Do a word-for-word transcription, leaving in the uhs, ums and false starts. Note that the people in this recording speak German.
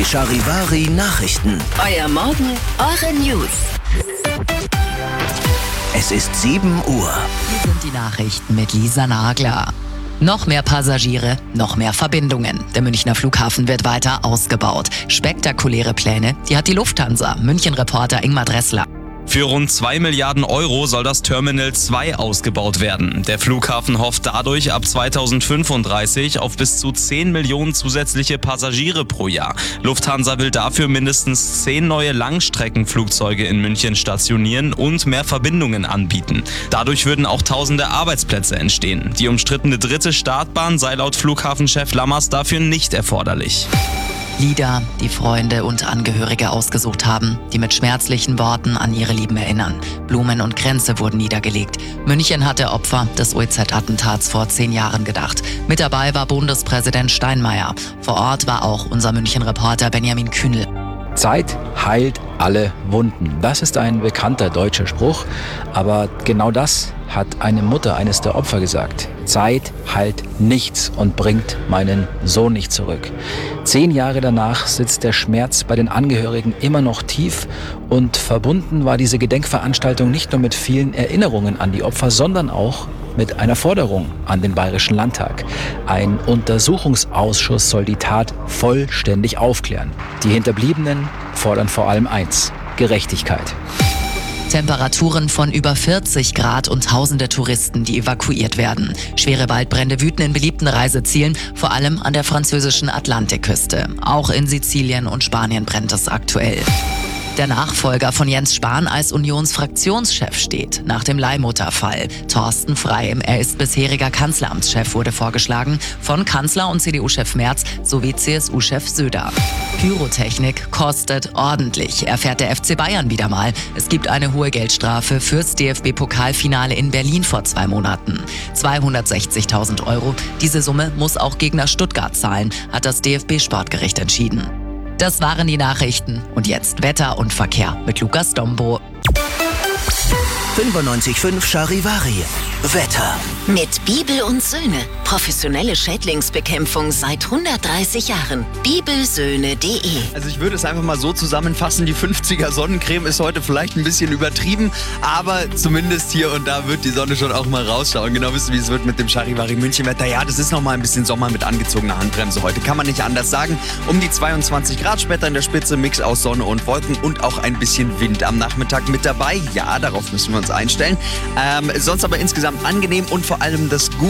Die Charivari Nachrichten. Euer Morgen, eure News. Es ist sieben Uhr. Hier sind die Nachrichten mit Lisa Nagler. Noch mehr Passagiere, noch mehr Verbindungen. Der Münchner Flughafen wird weiter ausgebaut. Spektakuläre Pläne, die hat die Lufthansa. München-Reporter Ingmar Dressler. Für rund zwei Milliarden Euro soll das Terminal zwei ausgebaut werden. Der Flughafen hofft dadurch ab zweitausendfünfunddreißig auf bis zu zehn Millionen zusätzliche Passagiere pro Jahr. Lufthansa will dafür mindestens zehn neue Langstreckenflugzeuge in München stationieren und mehr Verbindungen anbieten. Dadurch würden auch tausende Arbeitsplätze entstehen. Die umstrittene dritte Startbahn sei laut Flughafenchef Lammers dafür nicht erforderlich. Lieder, die Freunde und Angehörige ausgesucht haben, die mit schmerzlichen Worten an ihre Lieben erinnern. Blumen und Kränze wurden niedergelegt. München hat der Opfer des U E Z-Attentats vor zehn Jahren gedacht. Mit dabei war Bundespräsident Steinmeier. Vor Ort war auch unser München-Reporter Benjamin Kühnel. Zeit heilt alle Wunden. Das ist ein bekannter deutscher Spruch, aber genau das hat eine Mutter eines der Opfer gesagt. Zeit heilt nichts und bringt meinen Sohn nicht zurück. Zehn Jahre danach sitzt der Schmerz bei den Angehörigen immer noch tief und verbunden war diese Gedenkveranstaltung nicht nur mit vielen Erinnerungen an die Opfer, sondern auch mit einer Forderung an den Bayerischen Landtag. Ein Untersuchungsausschuss soll die Tat vollständig aufklären. Die Hinterbliebenen fordern vor allem eins: Gerechtigkeit. Temperaturen von über vierzig Grad und tausende Touristen, die evakuiert werden. Schwere Waldbrände wüten in beliebten Reisezielen, vor allem an der französischen Atlantikküste. Auch in Sizilien und Spanien brennt es aktuell. Der Nachfolger von Jens Spahn als Unionsfraktionschef steht nach dem Leihmutterfall. Thorsten Frey, er ist bisheriger Kanzleramtschef, wurde vorgeschlagen von Kanzler und C D U-Chef Merz sowie C S U-Chef Söder. Pyrotechnik kostet ordentlich, erfährt der F C Bayern wieder mal. Es gibt eine hohe Geldstrafe fürs D F B-Pokalfinale in Berlin vor zwei Monaten. zweihundertsechzigtausend Euro. Diese Summe muss auch Gegner Stuttgart zahlen, hat das D F B-Sportgericht entschieden. Das waren die Nachrichten. Und jetzt Wetter und Verkehr mit Lukas Dombo. fünfundneunzig Komma fünf Charivari. Wetter. Mit Bibel und Söhne. Professionelle Schädlingsbekämpfung seit hundertdreißig Jahren. bibelsöhne punkt de. Also ich würde es einfach mal so zusammenfassen, die fünfziger Sonnencreme ist heute vielleicht ein bisschen übertrieben, aber zumindest hier und da wird die Sonne schon auch mal rausschauen. Genau wissen, wie es wird mit dem Charivari München Wetter. Ja, das ist noch mal ein bisschen Sommer mit angezogener Handbremse heute, kann man nicht anders sagen. Um die zweiundzwanzig Grad, später in der Spitze, Mix aus Sonne und Wolken und auch ein bisschen Wind am Nachmittag mit dabei. Ja, darauf müssen wir uns einstellen. Ähm, sonst aber insgesamt angenehm und vor allem das Gute.